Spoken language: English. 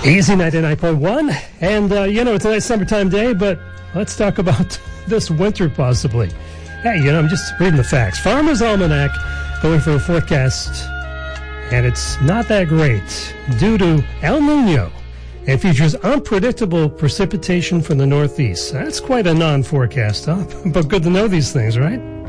Easy 99.1. And, it's a nice summertime day, but let's talk about this winter possibly. Hey, I'm just reading the facts. Farmer's Almanac going for a forecast, and it's not that great due to El Nino. It features unpredictable precipitation from the northeast. That's quite a non-forecast, huh? But good to know these things, right?